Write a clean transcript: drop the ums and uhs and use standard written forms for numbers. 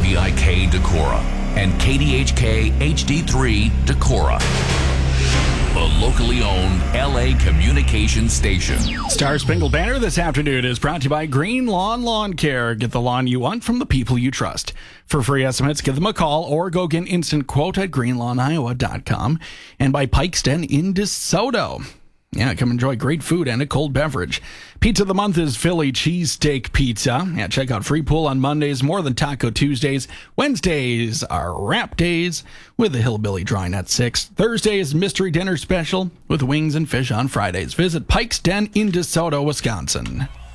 WVIK Decorah and KDHK HD3 Decorah. A locally owned LA communication station. Star Spangled Banner this afternoon is brought to you by Green Lawn Care. Get the lawn you want from the people you trust. For free estimates, give them a call or go get an instant quote at greenlawnoiowa.com. And by Pike's Den in DeSoto. Yeah, come enjoy great food and a cold beverage. Pizza of the month is Philly cheesesteak pizza. Yeah, check out Free Pool on Mondays, More Than Taco Tuesdays. Wednesdays are wrap days with the Hillbilly drawing at 6. Thursday is mystery dinner special with wings and fish on Fridays. Visit Pike's Den in DeSoto, Wisconsin.